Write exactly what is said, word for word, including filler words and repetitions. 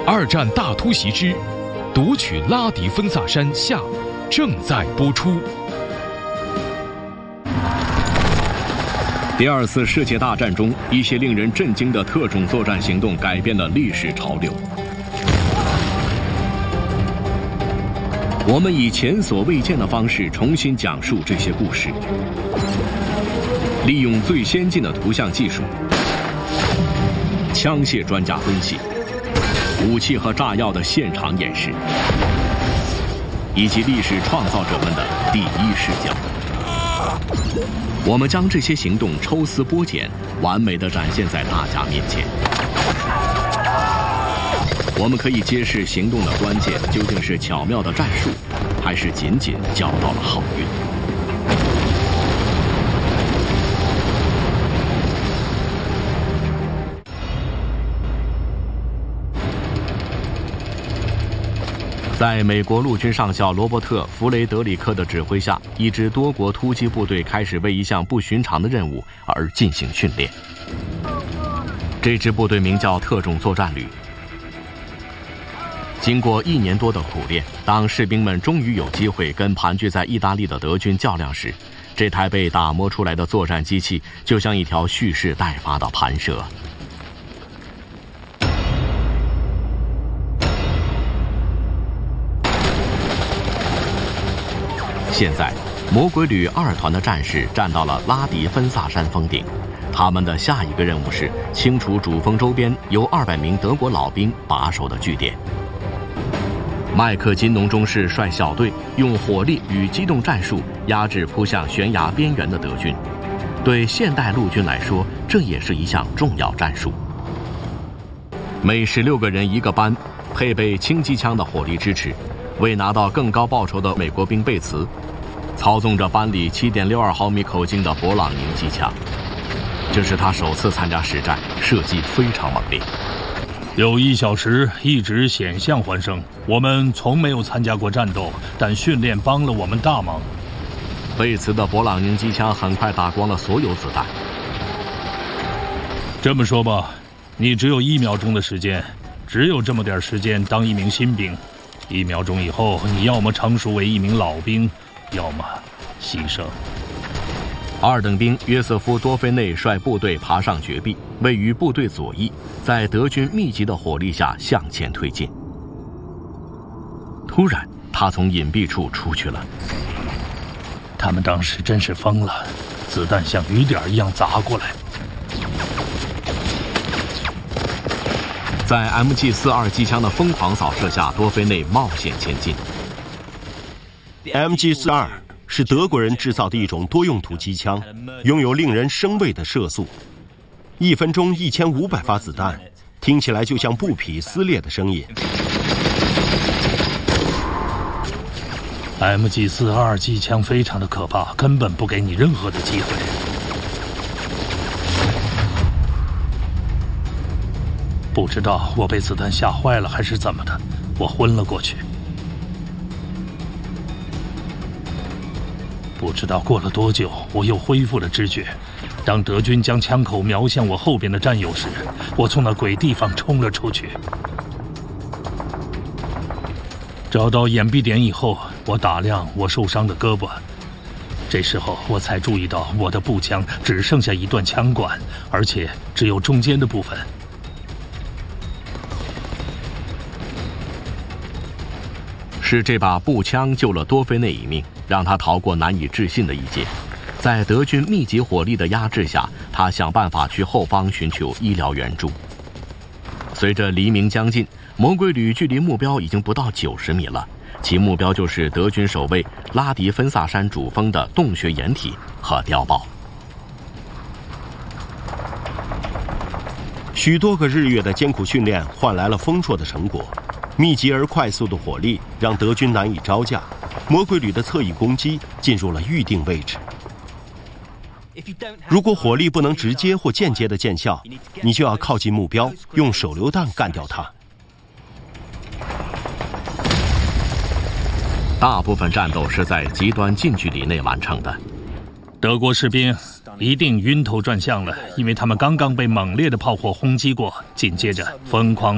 二战大突袭之夺取拉迪芬萨山下正在播出。 第二次世界大战中，一些令人震惊的特种作战行动改变了历史潮流。我们以前所未见的方式重新讲述这些故事，利用最先进的图像技术、枪械专家分析、武器和炸药的现场演示，以及历史创造者们的第一视角。我们将这些行动抽丝剥茧，完美地展现在大家面前。我们可以揭示行动的关键究竟是巧妙的战术，还是仅仅交到了好运。在美国陆军上校罗伯特·弗雷德里克的指挥下，一支多国突击部队开始为一项不寻常的任务而进行训练。这支部队名叫特种作战旅。经过一年多的苦练，当士兵们终于有机会跟盘踞在意大利的德军较量时，这台被打磨出来的作战机器就像一条蓄势待发的盘蛇。现在，魔鬼旅二团的战士站到了拉迪芬萨山峰顶，他们的下一个任务是清除主峰周边由二百名德国老兵把守的据点。麦克金农中士率小队用火力与机动战术压制扑向悬崖边缘的德军，对现代陆军来说，这也是一项重要战术。每十六个人一个班，配备轻机枪的火力支持。为拿到更高报酬的美国兵贝茨操纵着班里 七点六二 毫米口径的勃朗宁机枪，这是他首次参加实战，射击非常猛烈。 有一小时一直险象环生，我们从没有参加过战斗，但训练帮了我们大忙。 贝茨的勃朗宁机枪很快打光了所有子弹。 这么说吧，你只有一秒钟的时间，只有这么点时间当一名新兵。一秒钟以后，你要么成熟为一名老兵，要么牺牲。 二等兵约瑟夫·多菲内率部队爬上绝壁，位于部队左翼，在德军密集的火力下向前推进。突然，他从隐蔽处出去了。 他们当时真是疯了，子弹像雨点一样砸过来。 在 M G 四十二 机枪的疯狂扫射下，多菲内冒险前进。 M G 四十二 是德国人制造的一种多用途机枪，拥有令人生畏的射速，一分钟一千五百发子弹，听起来就像布匹撕裂的声音。 M G 四十二 机枪非常的可怕，根本不给你任何的机会。不知道我被子弹吓坏了还是怎么的，我昏了过去。不知道过了多久，我又恢复了知觉。当德军将枪口瞄向我后边的战友时，我从那鬼地方冲了出去。找到掩蔽点以后，我打量我受伤的胳膊。这时候我才注意到我的步枪只剩下一段枪管，而且只有中间的部分。 是这把步枪救了多菲内一命，让他逃过难以置信的一劫。在德军密集火力的压制下，他想办法去后方寻求医疗援助。随着黎明将近，魔鬼旅距离目标已经不到九十米了，其目标就是德军守卫拉迪芬萨山主峰的洞穴掩体和碉堡。 许多个日月的艰苦训练换来了丰硕的成果。密集而快速的火力让德军难以招架，魔鬼旅的侧翼攻击进入了预定位置。如果火力不能直接或间接的见效，你就要靠近目标，用手榴弹干掉它。 大部分战斗是在极端近距离内完成的。 德国士兵一定晕头转向了，因为他们刚刚被猛烈的炮火轰击过，紧接着疯狂